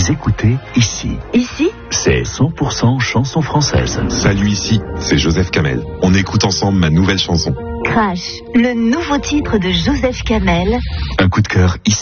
Vous écoutez Ici. Ici, c'est 100% chanson française. Salut, Ici, c'est Joseph Kamel. On écoute ensemble ma nouvelle chanson. Crash, le nouveau titre de Joseph Kamel. Un coup de cœur ici.